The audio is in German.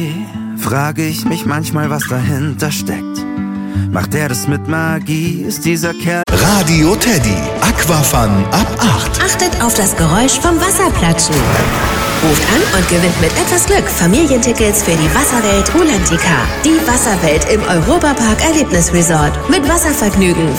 Frage ich mich manchmal, was dahinter steckt. Macht er das mit Magie? Ist dieser Kerl... Radio Teddy. Aquafun ab 8. Achtet auf das Geräusch vom Wasserplatschen. Ruft an und gewinnt mit etwas Glück Familientickets für die Wasserwelt Rulantica. Die Wasserwelt im Europapark Erlebnisresort. Mit Wasservergnügen